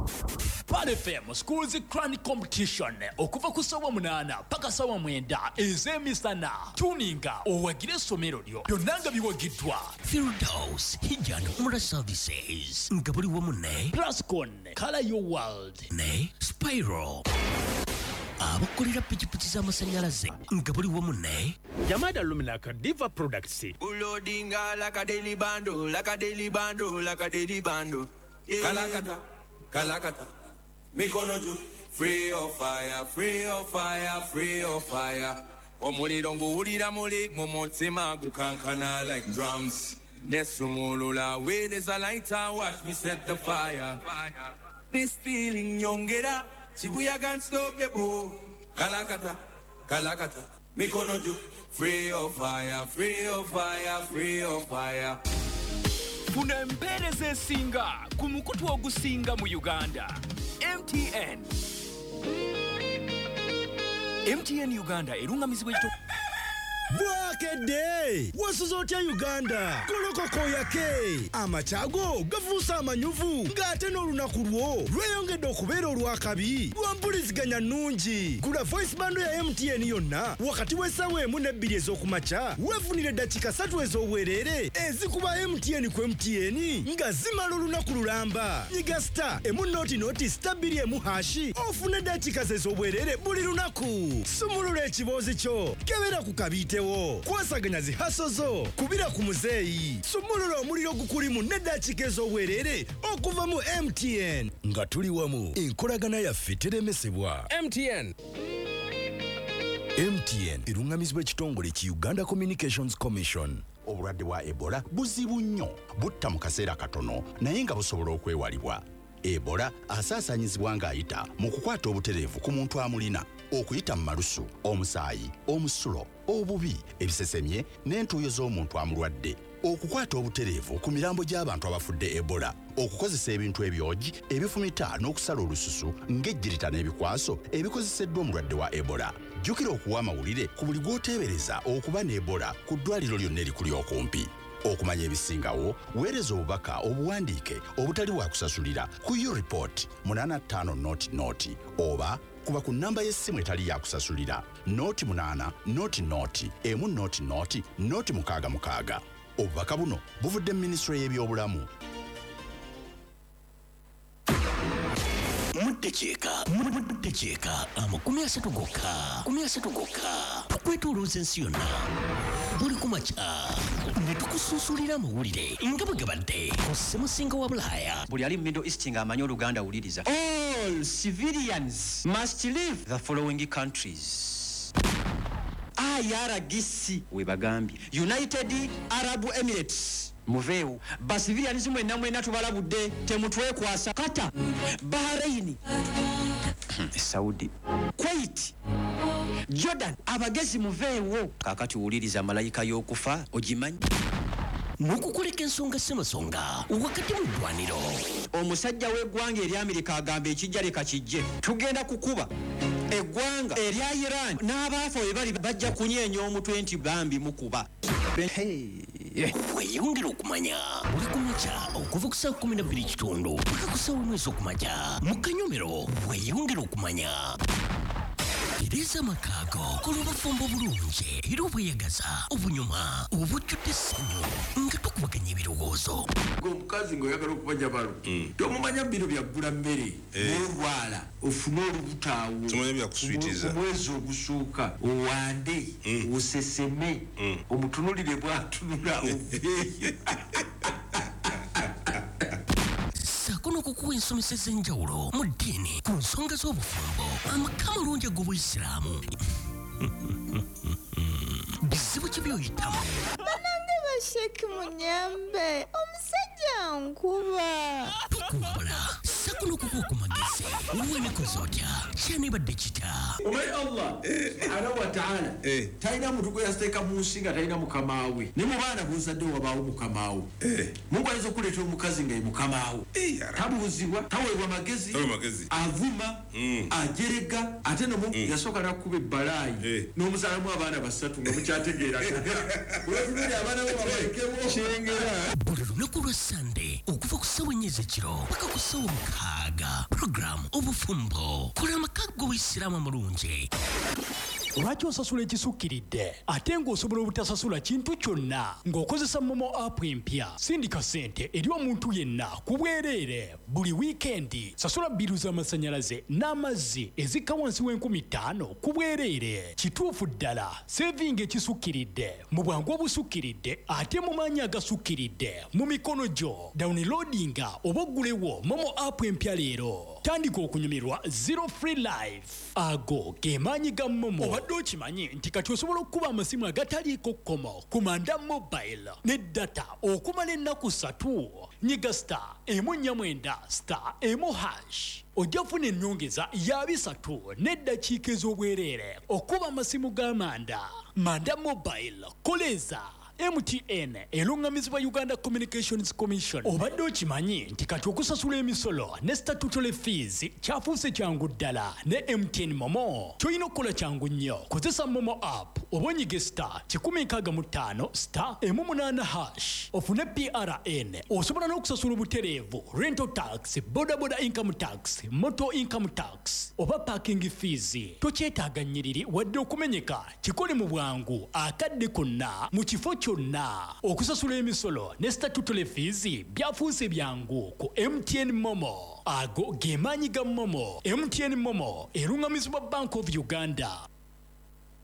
Pal FM Schools Crown Competition okuva ku ssaawa 8 paka ssaawa 9 ez'emisana. Tuninga owagire essomero lyo byonna nga biwagiddwa. Firdaus Hijjan Umrah Services nga buli wamu ne Plascon Color Your World ne Spiral abakolera pikipiki z'amasanyalaze nga buli wamu ne Yamada Luminaka Diva Products. Ulodinga like a daily bando, like a daily bando, like a daily bando. Kalakata, kalakata. Mikono juu, free of fire, free of fire, free of fire. Omuliro nguwulira muli mumutima gukankana like drums. Nesumulula way there's a lighter, watch me set the fire. This feeling nyongera, Shibuya can't stop the boom. Kalakata, kalakata. Mikono juu, free of fire, free of fire, free of fire. Funa empereze singa ku mukutu ogusinga mu Uganda. MTN Uganda erungamizibwa ekyo Bwakedde wasuzotya Uganda kolokoko yake amachago gavuusa amanyuvu ng'ate n'olunaku lwo lweyongedde okubeera olwakabi lwampuliziganya nnungi. Gula voice bando ya MTN yonna wakati w'essaawa 1 ne 2 ez'okumakya weefunire eddakiika 3 ez'obwereere ezikuba MTN ku MTN nga zimala olunaku lulamba. Nyiga star emu star 2 hashi ofune eddakiika ez'obwereere buli lunaku. Sumulula ekiboozi kyo kebera ku kabite kwasaganya zihaso zo kubira ku muzeeyi. Sumulula omuliro gukulimu n'eddakiika ez'obwereere okuva mu MTN nga tuli wamu enkolagana yaffe teremesebwa. MTN erungamizibwa ekitongole ki Uganda Communications Commission. Obulwadde bwa Ebola buzibu nnyo, butta mu kaseera katono naye nga busobola okwewalibwa. Ebola asaasaanyizibwa ng'ayita mu kukwata obutereevu ku muntu amulina, okuyita mu malusu, omusaayi, omusulo, obubi, ebisesemye n'entuuyo z'omuntu amulwadde, okukwata obutereevu ku mirambo gy'abantu abafudde Ebola, okukozesa ebintu ebyogi ebifumita n'okusala olususu ng'ejjirita n'ebikwaso ebikozeseddwa omulwadde wa Ebola. Jjukira okuwa amawulire ku buli gw'oteebereza okuba ne Ebola ku ddwaliro lyonna erikuli okumpi. Okumanya ebisingawo weereza obubaka obuwandiike obutali bwa kusasulira ku U-Report 8500 oba kuba ku nnamba y'essimu etali ya kusasulira 0800 100 100 obubaka buno buvudde mu Minisitule y'ebyobulamu. Mutecheeka amakumi asatu gokka tukwetolooza ensi yonna buli kumakya ne tukususulira amawulire nga bwe gabadde ku ssemusinga wa Bulaaya. Buli ali mu Middle East ng'amanyi Oluganda awuliriza. All civilians must leave the following countries. IRGC we bagambye United Arab Emirates muveewo basivilians mwena tubalabudde temutwekwasa. Qatar, Bahrain, Saudi, Kuwait, Jordan abagezi muveewo. Kakati wuliriza malayika y'okufa ogimanyi. N'okukoleka ensonga ssemasonga wakati mu ddwaniro. Omusajja w'eggwanga erya Amerika agamba ekijja leka kijje. Tugenda kukuba eggwanga erya Iran n'abaafa we bali bajja kunyeenya omutwe nti bambi mukuba. Weeyongera okumanya buli kumakya okuva ku ssaawa 12:00 paka ku ssaawa 1 ez'okumakya mu Kanyomero. Weeyongera okumanya Tereza Makago kola obufumbo bulungi era obweyagaza obunyuma obujjudde essanyu nga tukubaganya ebirowoozo. Omukazi ng'oyagala okubanja balo tomumanya bino byaggula mmere n'olwala ofune olubutaawo omwezi ogusooka owande oseseme omutunulire bw'atunula oveeyo. Saako n'okukuwa ensomesa ez'enjawulo mu ddiini ku nsonga z'obufumbo amaka amalungi ag'Obuyisiraamu. Bizibu ki by'oyitamu? Banange basheki munyambe omusajja nkuba. Tukumbula saako n'okukuwa ku magezi Uwemikoze otya kyanibadde kita omanyi Allah subhanahu wa ta'ala talina muntu gwe yasteeka mu nsi nga talina mukamaawe ne mu baana b'ozadde wabaawo mukamaawe Mungu ayinza okuleeta omukazi nga ye mukamaawe tabuuzibwa taweebwa magezi avuma ajerega ate no Mungu yasooka n'akuba ebbalaayi n'omuzaalamu abaana basatu nga mukyategeera olwatululi abaana be babalekebo kyengera buli lunaku lwa Sande okuva ku ssawa 4 ekiro paka ku ssawa 6 program obufumbo kola amakago w'Isiraamu mulungi. Lwaki osasula ekisukkiridde ate ng'osobola obutasasula kintu kyonna ng'okozesa Momo app empya? Sindika ssente eri omuntu yenna ku bwereere buli wiikendi. Sasula bbiru z'amasannyalaze n'amazzi ezikka wansi w'5000 ku bwereere. Kituufu ddala sevinga ekisukkiridde mu bwangu obusukkiridde ate mu maanyi agasukkiridde mu mikono gyo. Downloadinga oba oggulewo Momo app empya leero. Tandika okunyumirwa Zero Free Life. Ago ge maanyi ga Momo. Obadde okimanyi nti kati osobola okuba amasimu agataliiko kkomo ku manda mobile ne data okumala ennaku 3. Nyiga *149*1#. Ojja kufuna ennyongeza ya 3 n'eddakiika ez'obwereere okuba amasimu g'amanda. Manda mobile koleza MTN elungamizibwa Uganda Communications Commission. Obadde okimanyi nti kati okusasula emisolo ne statutory fees kyafuuse kyangu ddala ne MTN Momo. Kyolina okukola kyangu nnyo, kozesa Momo app oba onyige *155*188# ofune PRN. Osobola n'okusasula obutereevu rental tax, bodaboda income tax, motor income tax oba parking fees. Tokyetaaga nnyiriri wadde okumenyeka, kikole mu bwangu akadde konna mu kifo kyonna. Okusasula emisolo ne statutory fees byafuuse byangu ku MTN Momo. Ago ge maanyi ga Momo. MTN Momo erungamizibwa Bank of Uganda.